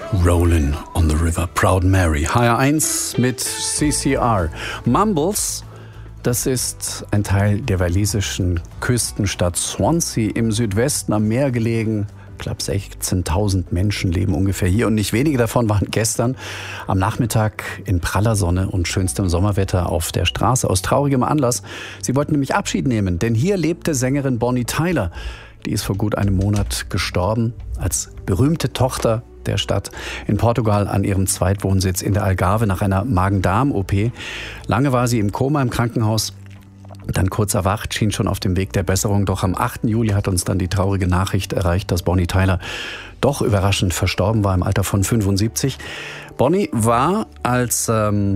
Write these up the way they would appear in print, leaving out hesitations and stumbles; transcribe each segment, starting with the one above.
Rollin' on the River, Proud Mary. HR1 mit CCR. Mumbles, das ist ein Teil der walisischen Küstenstadt Swansea im Südwesten am Meer gelegen. Knapp 16.000 Menschen leben ungefähr hier und nicht wenige davon waren gestern am Nachmittag in praller Sonne und schönstem Sommerwetter auf der Straße aus traurigem Anlass. Sie wollten nämlich Abschied nehmen, denn hier lebte Sängerin Bonnie Tyler. Die ist vor gut einem Monat gestorben als berühmte Tochter der Stadt in Portugal an ihrem Zweitwohnsitz in der Algarve nach einer Magen-Darm-OP. Lange war sie im Koma im Krankenhaus. Dann kurz erwacht, schien schon auf dem Weg der Besserung. Doch am 8. Juli hat uns dann die traurige Nachricht erreicht, dass Bonnie Tyler doch überraschend verstorben war im Alter von 75. Bonnie war als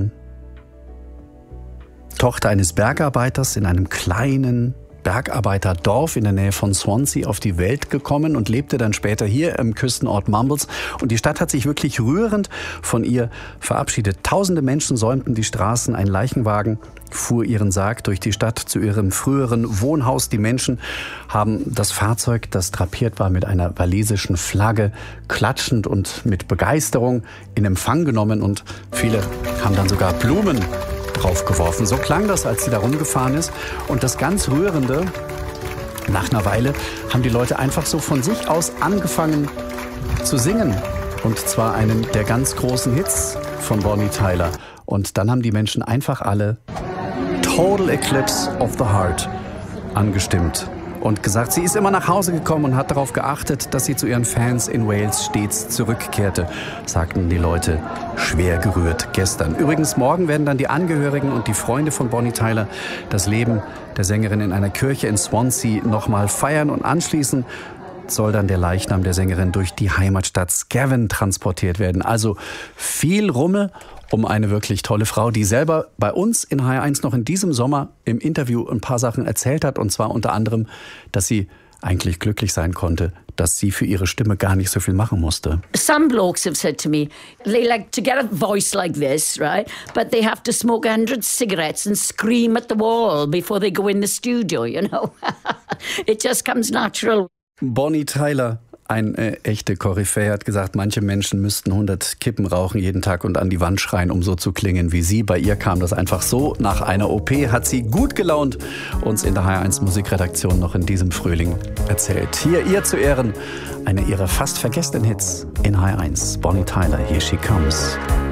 Tochter eines Bergarbeiters in einem kleinen Bergarbeiterdorf in der Nähe von Swansea auf die Welt gekommen und lebte dann später hier im Küstenort Mumbles. Und die Stadt hat sich wirklich rührend von ihr verabschiedet. Tausende Menschen säumten die Straßen, ein Leichenwagen fuhr ihren Sarg durch die Stadt zu ihrem früheren Wohnhaus. Die Menschen haben das Fahrzeug, das drapiert war mit einer walisischen Flagge, klatschend und mit Begeisterung in Empfang genommen und viele haben dann sogar Blumen draufgeworfen. So klang das, als sie da rumgefahren ist. Und das ganz Rührende, nach einer Weile haben die Leute einfach so von sich aus angefangen zu singen. Und zwar einen der ganz großen Hits von Bonnie Tyler. Und dann haben die Menschen einfach alle Total Eclipse of the Heart angestimmt und gesagt, sie ist immer nach Hause gekommen und hat darauf geachtet, dass sie zu ihren Fans in Wales stets zurückkehrte, sagten die Leute schwer gerührt gestern. Übrigens, morgen werden dann die Angehörigen und die Freunde von Bonnie Tyler das Leben der Sängerin in einer Kirche in Swansea nochmal feiern und anschließend soll dann der Leichnam der Sängerin durch die Heimatstadt Scaven transportiert werden. Also viel Rummel um eine wirklich tolle Frau, die selber bei uns in HR1 noch in diesem Sommer im Interview ein paar Sachen erzählt hat. Und zwar unter anderem, dass sie eigentlich glücklich sein konnte, dass sie für ihre Stimme gar nicht so viel machen musste. Some blokes have said to me, they like to get a voice like this, right? But they have to smoke 100 cigarettes and scream at the wall before they go in the studio, you know? It just comes natural. Bonnie Tyler, eine echte Koryphäe, hat gesagt, manche Menschen müssten 100 Kippen rauchen jeden Tag und an die Wand schreien, um so zu klingen wie sie. Bei ihr kam das einfach so. Nach einer OP hat sie gut gelaunt uns in der HR1 Musikredaktion noch in diesem Frühling erzählt. Hier ihr zu Ehren, eine ihrer fast vergessenen Hits in HR1. Bonnie Tyler, Here She Comes.